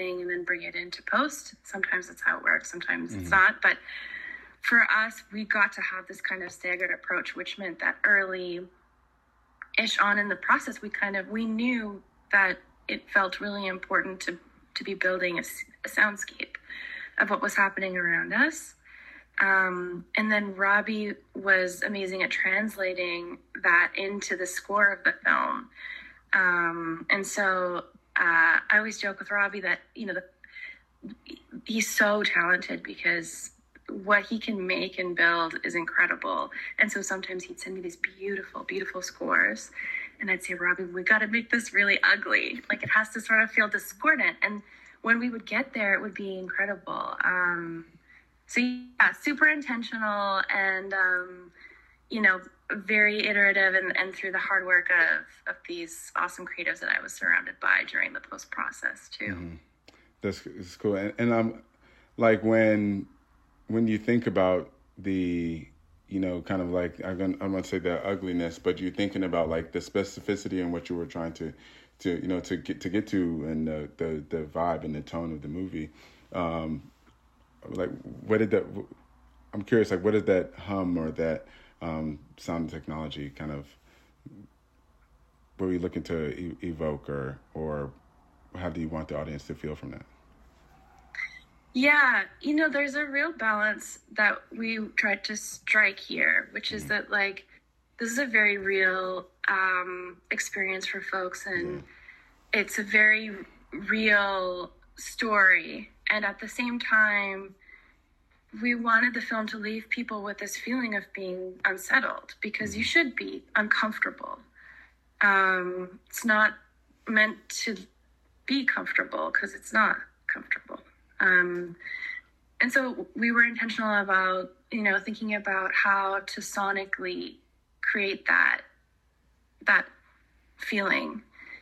thing and then bring it into post. Sometimes that's how it works. Sometimes it's not. But for us, we got to have this kind of staggered approach, which meant that early-ish on in the process, we knew that it felt really important to be building a soundscape of what was happening around us. And then Robbie was amazing at translating that into the score of the film. And so I always joke with Robbie that, he's so talented because what he can make and build is incredible. And so sometimes he'd send me these beautiful, beautiful scores. And I'd say, Robbie, we got to make this really ugly. Like, it has to sort of feel discordant. And when we would get there, it would be incredible. So yeah, super intentional and, very iterative and through the hard work of these awesome creatives that I was surrounded by during the post process too. Mm-hmm. That's cool. And I'm like, when you think about the, kind of like, I'm going to say the ugliness, but you're thinking about like the specificity in what you were trying to get to and the vibe and the tone of the movie. Like, I'm curious, like, what did that hum or that sound technology kind of, were we looking to evoke or how do you want the audience to feel from that? Yeah, there's a real balance that we tried to strike here, which is that, like, this is a very real experience for folks, and it's a very real story. And at the same time, we wanted the film to leave people with this feeling of being unsettled, because you should be uncomfortable. It's not meant to be comfortable because it's not comfortable. And so we were intentional about, thinking about how to sonically create that feeling.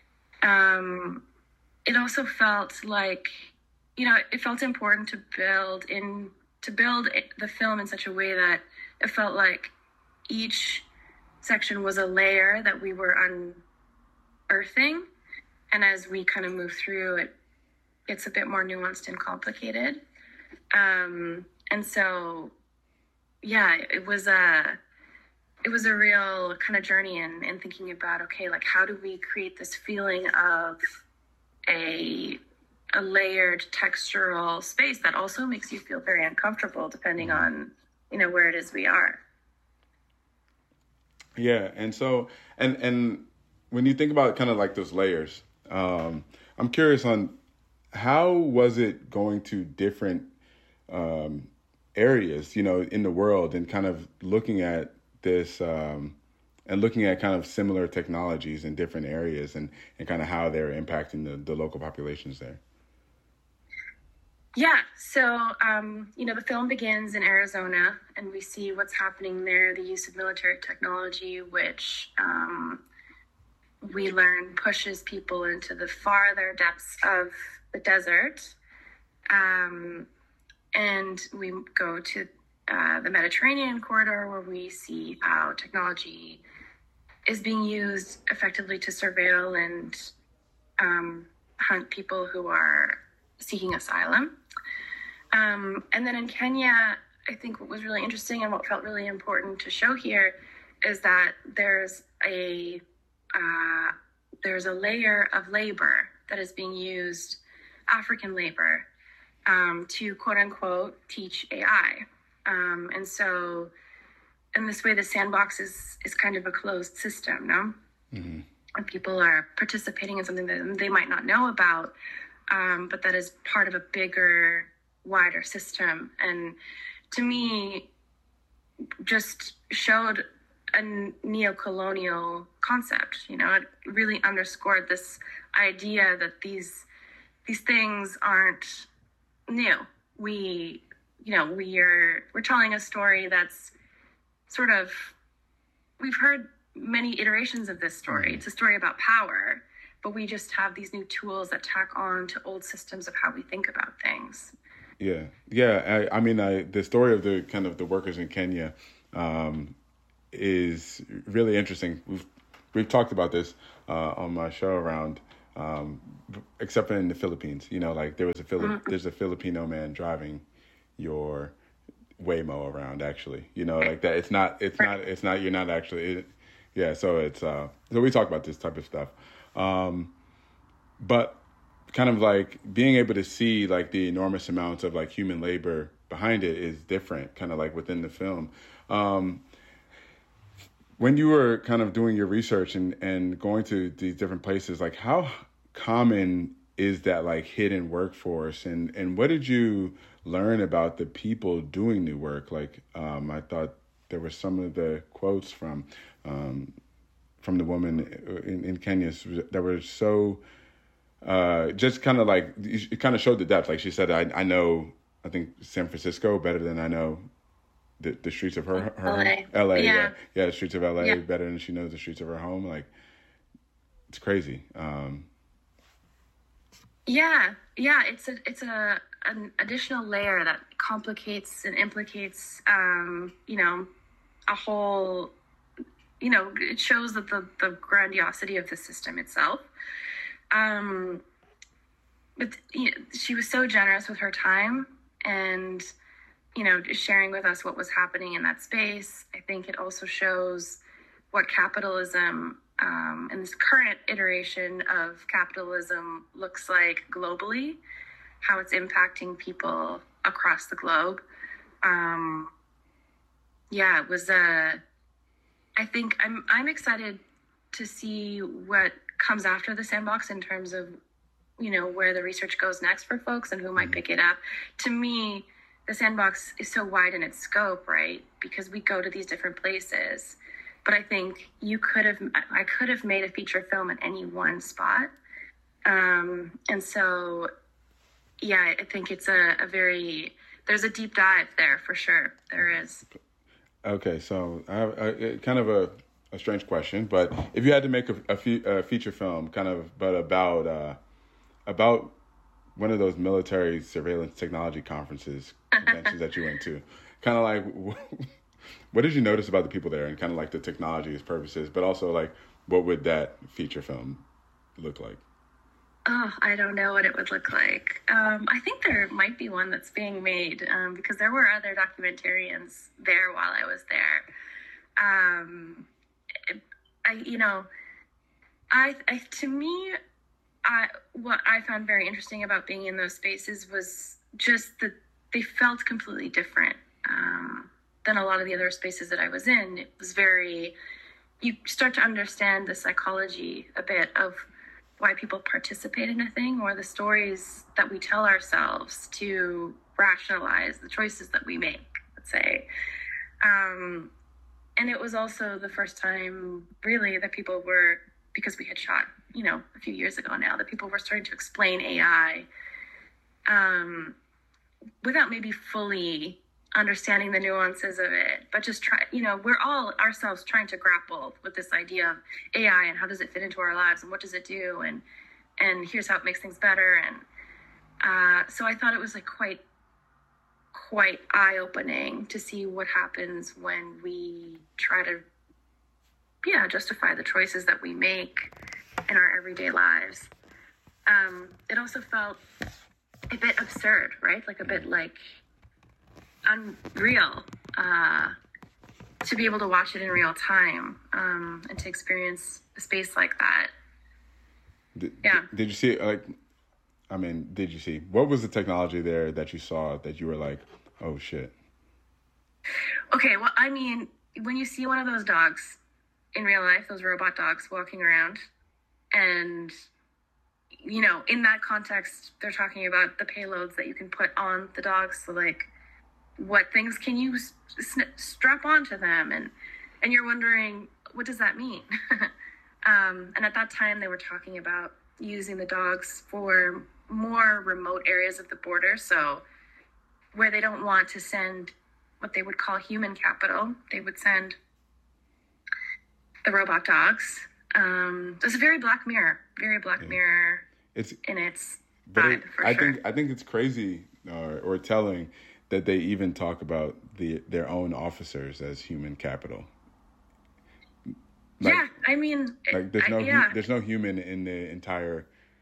It also felt like, it felt important to build the film in such a way that it felt like each section was a layer that we were unearthing. And as we kind of move through it, it's a bit more nuanced and complicated. And so, yeah, it was a real kind of journey in thinking about, okay, like, how do we create this feeling of a layered textural space that also makes you feel very uncomfortable depending on, where it is we are. Yeah. And so, and when you think about kind of like those layers, I'm curious on how was it going to different areas, in the world, and kind of looking at this and looking at kind of similar technologies in different areas and kind of how they're impacting the local populations there. Yeah. So, the film begins in Arizona, and we see what's happening there, the use of military technology, which we learn pushes people into the farther depths of the desert. And we go to the Mediterranean corridor, where we see how technology is being used effectively to surveil and hunt people who are seeking asylum. And then in Kenya, I think what was really interesting and what felt really important to show here is that there's a layer of labor that is being used, African labor, to quote unquote teach AI. And so in this way, the sandbox is kind of a closed system, no? Mm-hmm. And people are participating in something that they might not know about, but that is part of a bigger, wider system. And to me, just showed a neo-colonial concept. It really underscored this idea that these things aren't new. We're telling a story that's sort of, we've heard many iterations of this story. It's a story about power, but we just have these new tools that tack on to old systems of how we think about things. Yeah. I mean, the story of the kind of the workers in Kenya is really interesting. We've talked about this on my show around except for in the Philippines. You know, like there's a Filipino man driving your Waymo around. Actually, you know, like that. It's not. You're not actually. Yeah. So it's so we talk about this type of stuff, but kind of like being able to see like the enormous amounts of like human labor behind it is different. Kind of like within the film. When you were kind of doing your research and going to these different places, like how common is that like hidden workforce, and what did you learn about the people doing the work? Like I thought there were some of the quotes from the woman in Kenya that were so just kind of like it kind of showed the depth. Like she said, I know I think San Francisco better than I know the streets of her LA, yeah, the streets of LA better than she knows the streets of her home. Like it's crazy. It's an additional layer that complicates and implicates, a whole, it shows that the grandiosity of the system itself. But she was so generous with her time and, sharing with us what was happening in that space. I think it also shows what capitalism and this current it of capitalism looks like globally, how it's impacting people across the globe. It was I think I'm excited to see what comes after the Sandbox in terms of, where the research goes next for folks and who might pick it up. To me, the Sandbox is so wide in its scope, right? Because we go to these different places. But I think I could have made a feature film at any one spot. And so, I think it's there's a deep dive there for sure. There is. Okay, so I have kind of a strange question, but if you had to make a feature film but about one of those military surveillance technology conventions that you went to, kind of like what did you notice about the people there and kind of like the technology's purposes, but also like what would that feature film look like? Oh, I don't know what it would look like. I think there might be one that's being made because there were other documentarians there while I was there. What I found very interesting about being in those spaces was just that they felt completely different than a lot of the other spaces that I was in. It was you start to understand the psychology a bit of why people participate in a thing, or the stories that we tell ourselves to rationalize the choices that we make, let's say. And it was also the first time really that people were, because we had shot, a few years ago now, that people were starting to explain AI without maybe fully understanding the nuances of it, but just we're all ourselves trying to grapple with this idea of AI and how does it fit into our lives and what does it do, and here's how it makes things better. And so I thought it was like quite eye-opening to see what happens when we try to justify the choices that we make in our everyday lives. It also felt a bit absurd, right? Like a bit like unreal to be able to watch it in real time and to experience a space like that. Did you see did you see what was the technology there that you saw that you were like, oh shit? Okay, well, I mean, when you see one of those dogs in real life, those robot dogs walking around, and in that context, they're talking about the payloads that you can put on the dogs. So like, what things can you strap onto them? And you're wondering, what does that mean? And at that time, they were talking about using the dogs for more remote areas of the border. So where they don't want to send what they would call human capital, they would send the robot dogs. It's a very Black Mirror It's in its vibe, for sure. I think it's crazy or telling that they even talk about their own officers as human capital. Like, I mean, like there's no human in the entire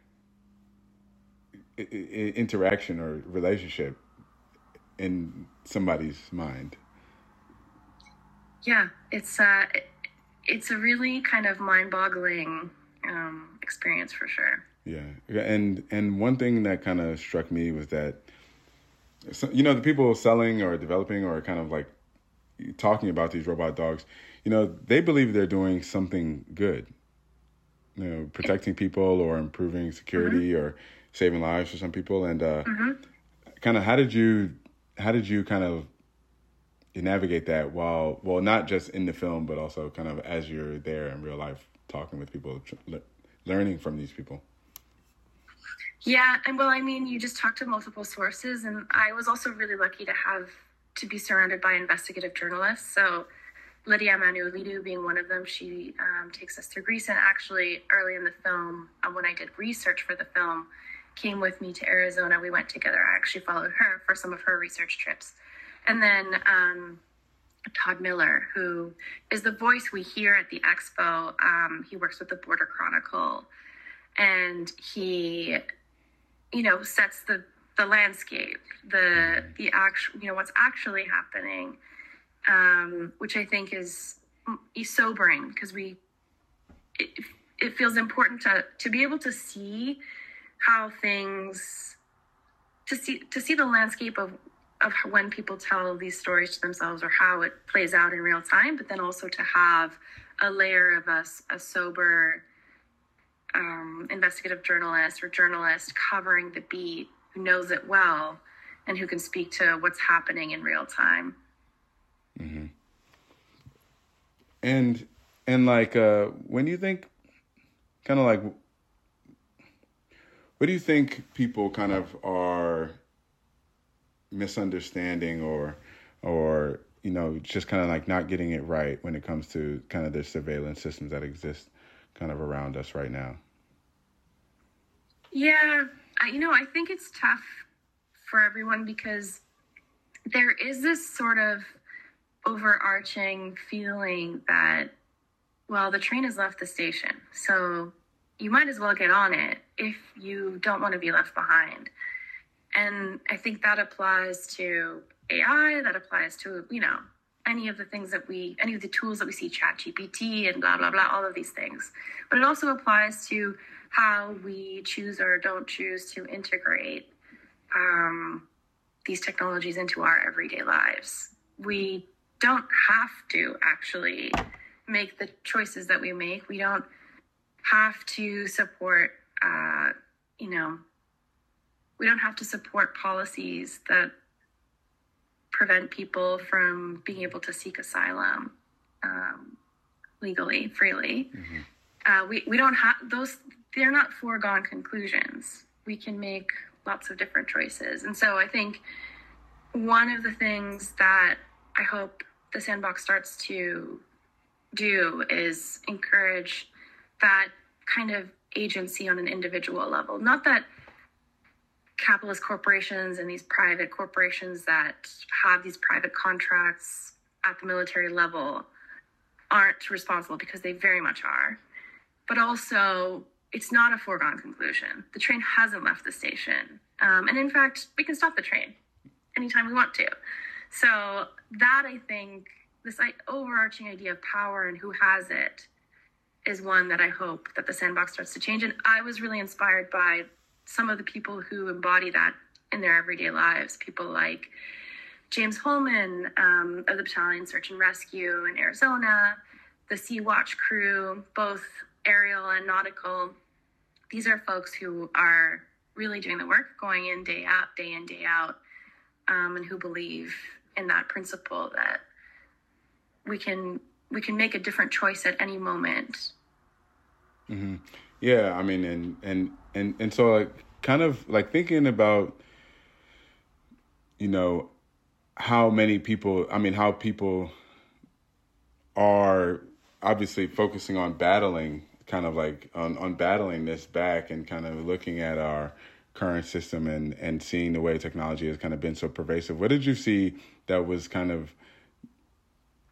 interaction or relationship in somebody's mind. Yeah, it's a really kind of mind-boggling experience for sure. Yeah, and one thing that kind of struck me was that, so, the people selling or developing or kind of like talking about these robot dogs, they believe they're doing something good, protecting people or improving security or saving lives for some people. And kind of how did you kind of navigate that while, well, not just in the film, but also kind of as you're there in real life, talking with people, learning from these people? Yeah, and well, I mean, you just talked to multiple sources, and I was also really lucky to be surrounded by investigative journalists. So Lydia Manuelidou being one of them, she takes us through Greece, and actually early in the film, when I did research for the film, came with me to Arizona. We went together. I actually followed her for some of her research trips. And then Todd Miller, who is the voice we hear at the expo. He works with the Border Chronicle, and he, sets the landscape, the actual, what's actually happening, which I think is sobering, because it feels important to be able to see how things, to see the landscape of when people tell these stories to themselves or how it plays out in real time, but then also to have a layer of a sober investigative journalist or journalist covering the beat who knows it well and who can speak to what's happening in real time. Mm-hmm. And like, when you think kind of like, what do you think people kind of are misunderstanding or just kind of like not getting it right when it comes to kind of the surveillance systems that exist kind of around us right now? Yeah, I think it's tough for everyone because there is this sort of overarching feeling that, well, the train has left the station, so you might as well get on it if you don't want to be left behind. And I think that applies to AI, that applies to, any of the tools that we see, ChatGPT and blah, blah, blah, all of these things. But it also applies to how we choose or don't choose to integrate these technologies into our everyday lives. We don't have to actually make the choices that we make. We don't have to support, we don't have to support policies that prevent people from being able to seek asylum legally, freely. Mm-hmm. We don't have those. They're not foregone conclusions. We can make lots of different choices. And so I think one of the things that I hope the Sandbox starts to do is encourage that kind of agency on an individual level. Not that capitalist corporations and these private corporations that have these private contracts at the military level aren't responsible, because they very much are. But also, it's not a foregone conclusion. The train hasn't left the station. And in fact, we can stop the train anytime we want to. So that, I think, this overarching idea of power and who has it is one that I hope that the Sandbox starts to change. And I was really inspired by some of the people who embody that in their everyday lives. People like James Holman of the Battalion Search and Rescue in Arizona, the Sea-Watch crew, both aerial and nautical. These are folks who are really doing the work, going in, day in, day out, and who believe in that principle that we can make a different choice at any moment. Mm-hmm. Yeah, I mean, and so like kind of like thinking about, how people are obviously focusing on battling, kind of like on battling this back, and kind of looking at our current system and seeing the way technology has kind of been so pervasive. What did you see that was kind of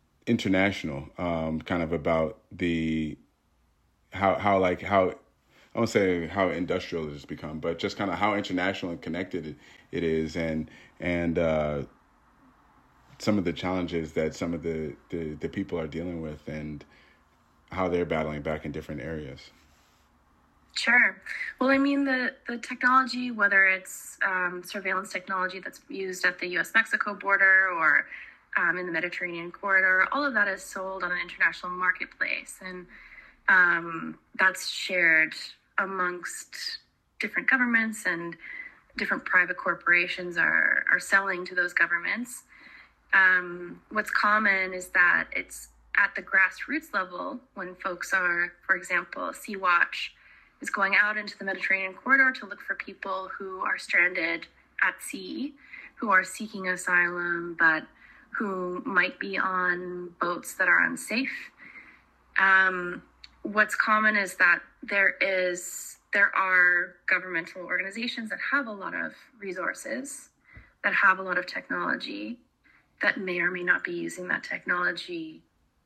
international, kind of about the how I won't say how industrial it has become, but just kind of how international and connected it is, and some of the challenges that some of the people are dealing with, and how they're battling back in different areas. Sure. Well, I mean, the technology, whether it's surveillance technology that's used at the U.S.-Mexico border or in the Mediterranean corridor, all of that is sold on an international marketplace. And that's shared amongst different governments, and different private corporations are selling to those governments. What's common is that it's at the grassroots level when folks are, for example, Sea-Watch is going out into the Mediterranean corridor to look for people who are stranded at sea, who are seeking asylum, but who might be on boats that are unsafe. What's common is that there are governmental organizations that have a lot of resources, that have a lot of technology, that may or may not be using that technology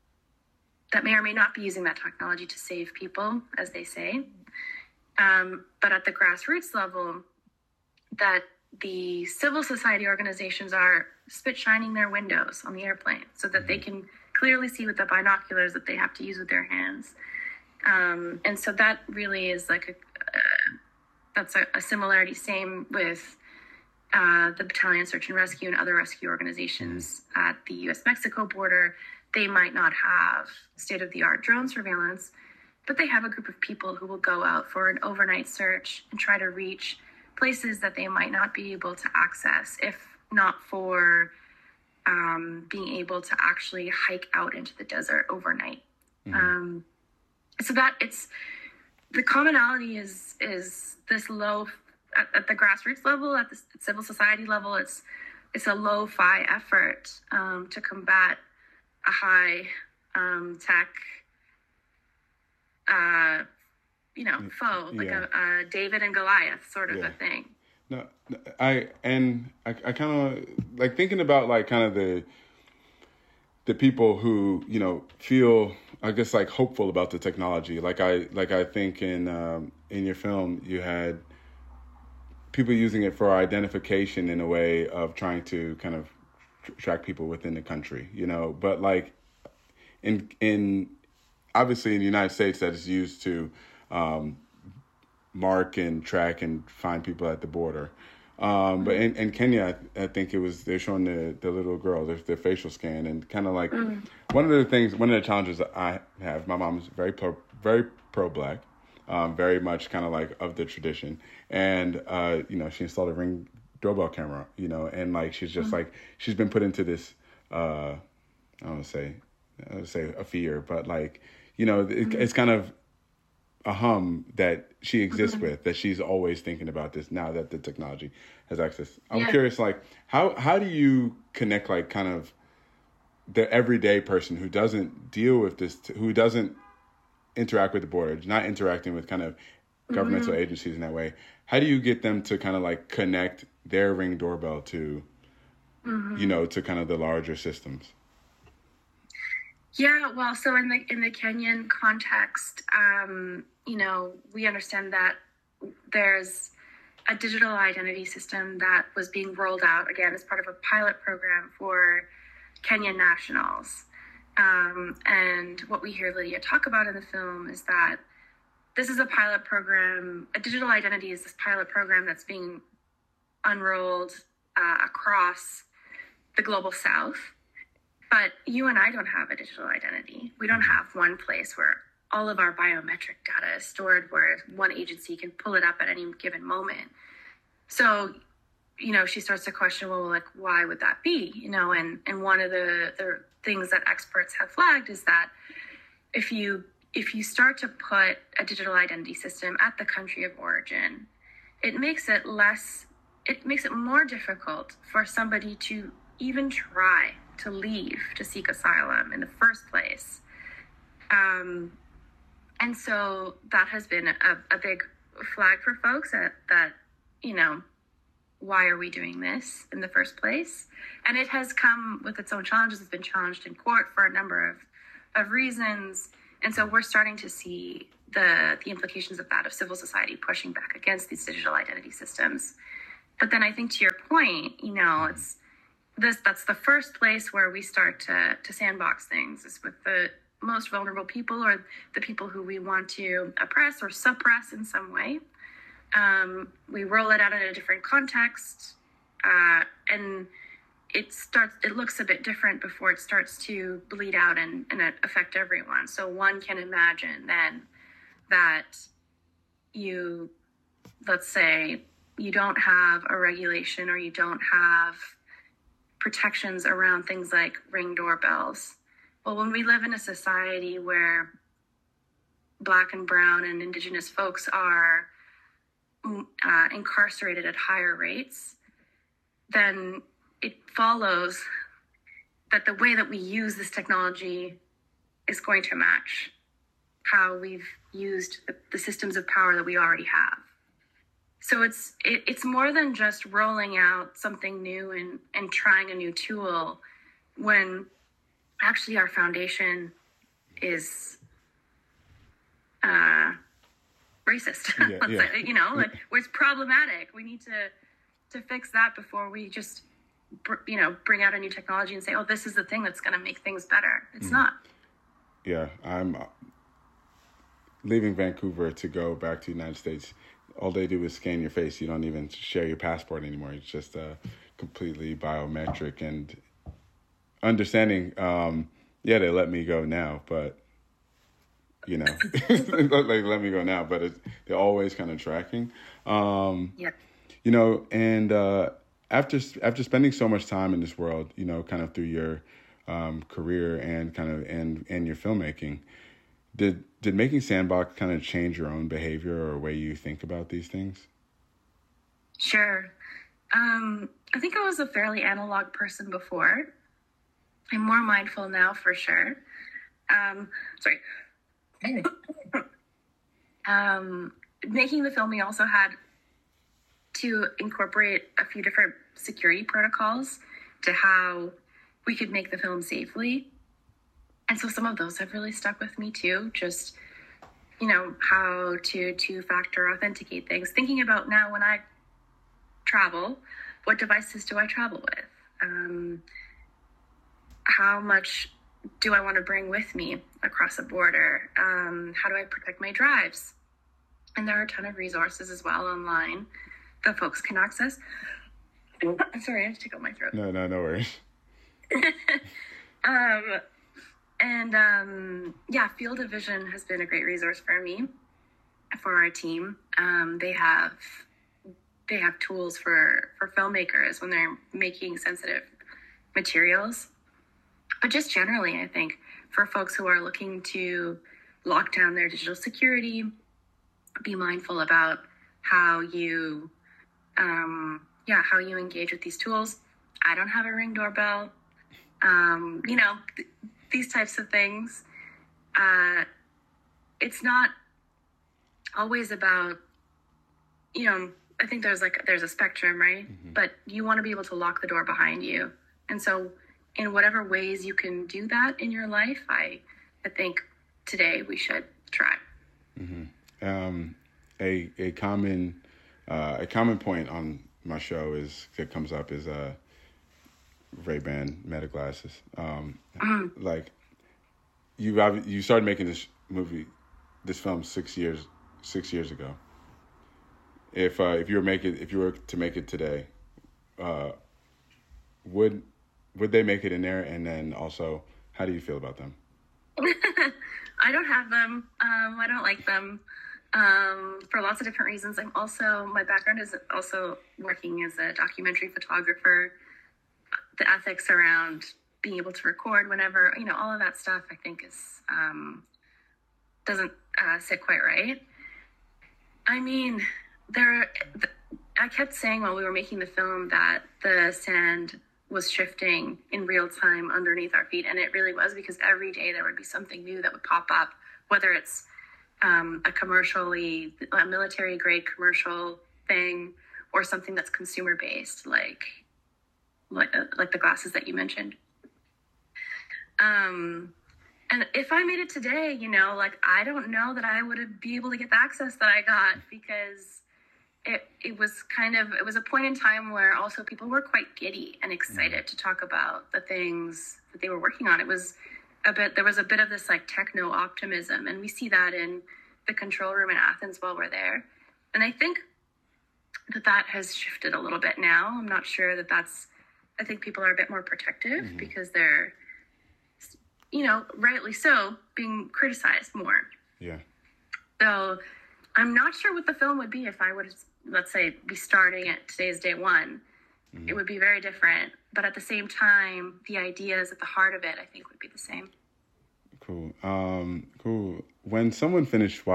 to save people, as they say. But at the grassroots level, that the civil society organizations are spit shining their windows on the airplane so that they can clearly see with the binoculars that they have to use with their hands. And so that really is like that's a similarity. Same with the Battalion Search and Rescue and other rescue organizations at the U.S.-Mexico border. They might not have state-of-the-art drone surveillance, but they have a group of people who will go out for an overnight search and try to reach places that they might not be able to access if not for being able to actually hike out into the desert overnight. So that it's the commonality is this low at the grassroots level, at the civil society level. It's a low-fi effort to combat a high tech foe, like a David and Goliath sort of a thing. No, I kind of like thinking about like kind of the people who, feel, I guess, like hopeful about the technology. Like I think in your film you had people using it for identification in a way of trying to kind of track people within the country, but like in obviously in the United States that is used to mark and track and find people at the border. But in Kenya, I think they're showing the little girl, their facial scan, and kind of like one of the challenges that I have, my mom's very pro-Black, very much kind of like of the tradition. And, she installed a Ring doorbell camera, and like, she's just like, she's been put into this, I would say a fear, but like, it's kind of a hum that she exists with, that she's always thinking about this now that the technology has access. I'm curious, like, how do you connect, like, kind of the everyday person who doesn't deal with this, who doesn't interact with the border, not interacting with kind of governmental agencies in that way? How do you get them to kind of like connect their Ring doorbell to, to kind of the larger systems? Yeah, well, so in the Kenyan context, we understand that there's a digital identity system that was being rolled out, again, as part of a pilot program for Kenyan nationals. And what we hear Lydia talk about in the film is that this is a pilot program. A digital identity is this pilot program that's being unrolled across the global South. But you and I don't have a digital identity. We don't have one place where all of our biometric data is stored, where one agency can pull it up at any given moment. So, she starts to question, well, like, why would that be? And one of the things that experts have flagged is that if you start to put a digital identity system at the country of origin, it makes it more difficult for somebody to even try to leave to seek asylum in the first place. And so that has been a big flag for folks that why are we doing this in the first place? And it has come with its own challenges. It's been challenged in court for a number of reasons. And so we're starting to see the implications of that, of civil society pushing back against these digital identity systems. But then I think to your point, that's the first place where we start to sandbox things, is with the most vulnerable people, or the people who we want to oppress or suppress in some way. We roll it out in a different context, and it looks a bit different before it starts to bleed out and affect everyone. So one can imagine then that let's say you don't have a regulation, or you don't have protections around things like Ring doorbells. Well, when we live in a society where Black and Brown and Indigenous folks are incarcerated at higher rates, then it follows that the way that we use this technology is going to match how we've used the systems of power that we already have. So it's more than just rolling out something new and trying a new tool, when actually our foundation is racist. Like, where it's problematic. We need to fix that before we just bring out a new technology and say, oh, this is the thing that's going to make things better. It's not. Yeah, I'm leaving Vancouver to go back to the United States. All they do is scan your face. You don't even share your passport anymore. It's just completely biometric. And understanding, they let me go now, but, they let me go now, but they're always kind of tracking. And after spending so much time in this world, kind of through your career and kind of and your filmmaking, did making Sandbox kind of change your own behavior or way you think about these things? Sure. I think I was a fairly analog person before. I'm more mindful now, for sure. Making the film, we also had to incorporate a few different security protocols to how we could make the film safely. And so some of those have really stuck with me too. Just, how to two-factor authenticate things. Thinking about now when I travel, what devices do I travel with? How much do I want to bring with me across a border? How do I protect my drives? And there are a ton of resources as well online that folks can access. I'm sorry, I have to take out my throat. No worries. Field of Vision has been a great resource for me, for our team. They have tools for filmmakers when they're making sensitive materials. But just generally, I think, for folks who are looking to lock down their digital security, be mindful about how you engage with these tools. I don't have a Ring doorbell. These types of things. It's not always about, I think there's a spectrum, right? Mm-hmm. But you want to be able to lock the door behind you. And so in whatever ways you can do that in your life, I think today we should try. Mm-hmm. A common point on my show that comes up is Ray-Ban Meta glasses. Like you started making this film 6 years ago. If you were to make it today, would they make it in there? And then also, how do you feel about them? I don't have them. I don't like them for lots of different reasons. My background is also working as a documentary photographer. The ethics around being able to record whenever, all of that stuff, I think doesn't sit quite right. I mean, I kept saying while we were making the film that the sand was shifting in real time underneath our feet. And it really was, because every day there would be something new that would pop up, whether it's a military grade commercial thing, or something that's consumer based, like the glasses that you mentioned. And And if I made it today, like, I don't know that I would be able to get the access that I got, because it was a point in time where also people were quite giddy and excited to talk about the things that they were working on. There was a bit of this like techno optimism, and we see that in the control room in Athens while we're there. And I think that has shifted a little bit now. I'm not sure I think people are a bit more protective because they're, rightly so, being criticized more. Yeah. So I'm not sure what the film would be if I would, let's say, be starting at today's day one. It would be very different. But at the same time, the ideas at the heart of it, I think, would be the same. Cool. Cool. When someone finishes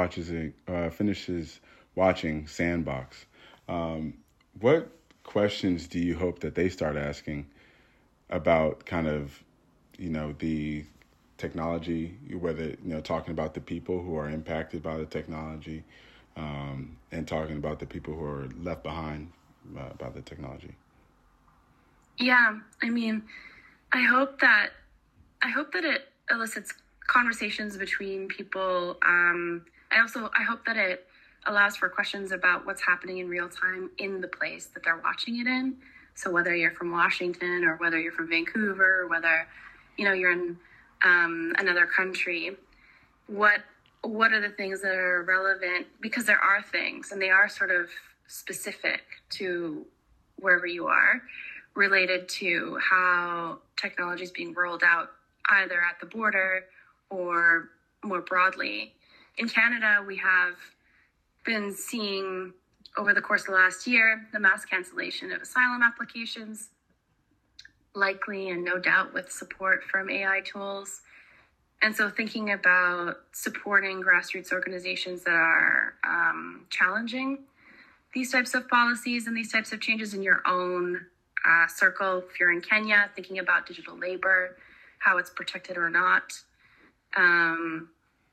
watching Sandbox, what questions do you hope that they start asking about kind of, the technology, whether, talking about the people who are impacted by the technology, and talking about the people who are left behind by the technology? Yeah, I mean, I hope that it elicits conversations between people. I hope that it allows for questions about what's happening in real time in the place that they're watching it in. So whether you're from Washington or whether you're from Vancouver, or whether, you're in another country, what are the things that are relevant? Because there are things, and they are sort of specific to wherever you are, related to how technology is being rolled out either at the border or more broadly. In Canada, we have been seeing over the course of the last year the mass cancellation of asylum applications, likely and no doubt with support from AI tools. And so thinking about supporting grassroots organizations that are challenging these types of policies and these types of changes in your own circle. If you're in Kenya, thinking about digital labor, how it's protected or not. And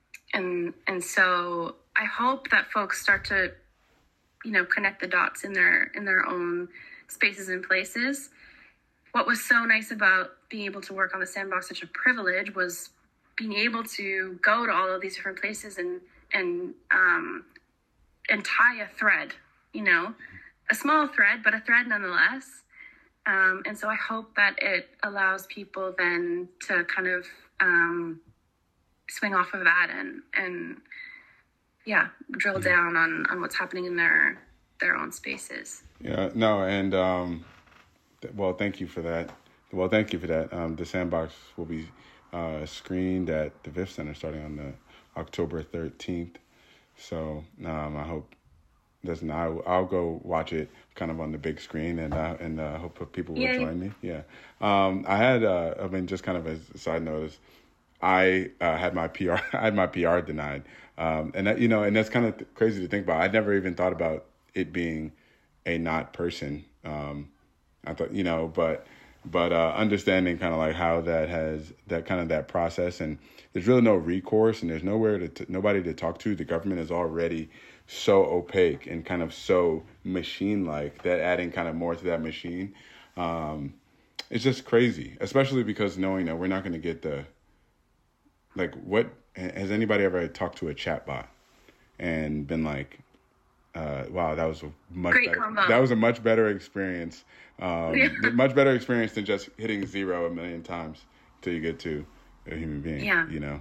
so I hope that folks start to, connect the dots in their own spaces and places. What was so nice about being able to work on the Sandbox, such a privilege, was being able to go to all of these different places and tie a thread, a small thread, but a thread nonetheless. And so I hope that it allows people then to kind of swing off of that and drill down on what's happening in their own spaces. Yeah, no, and well, thank you for that. The Sandbox will be screened at the VIF Center starting on the October 13th. So I hope. Listen, I'll go watch it kind of on the big screen, and I hope people will join me. Yeah, I had just kind of as a side notice, I had my PR denied, and that, and that's kind of crazy to think about. I never even thought about it being a not person. I thought, but understanding kind of like how that has that process, and there's really no recourse, and there's nobody to talk to. The government is already so opaque and kind of so machine-like that adding kind of more to that machine, it's just crazy, especially because knowing that we're not going to get what has anybody ever talked to a chatbot and been like, wow, that was a much better experience. Much better experience than just hitting 0 a million times till you get to a human being. Yeah.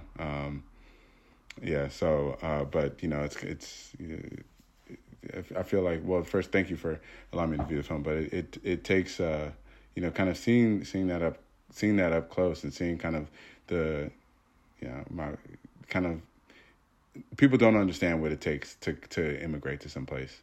So, but it's. I feel like, well, first, thank you for allowing me to view the film, but it takes kind of seeing that up close and seeing kind of the, my kind of, people don't understand what it takes to immigrate to someplace.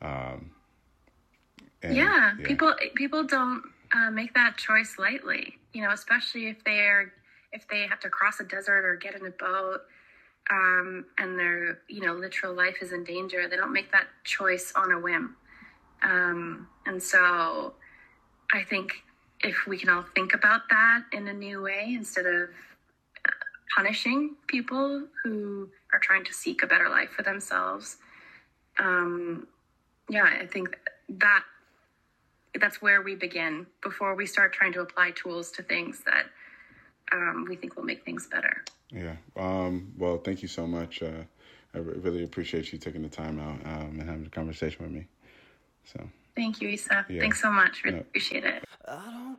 People don't make that choice lightly, especially if they have to cross a desert or get in a boat, and their, literal life is in danger. They don't make that choice on a whim. And so I think if we can all think about that in a new way, instead of punishing people who are trying to seek a better life for themselves, I think that's where we begin before we start trying to apply tools to things that we think will make things better. Yeah. Well, thank you so much. I really appreciate you taking the time out and having a conversation with me. So. Thank you, Issa. Yeah. Thanks so much. Really No. appreciate it.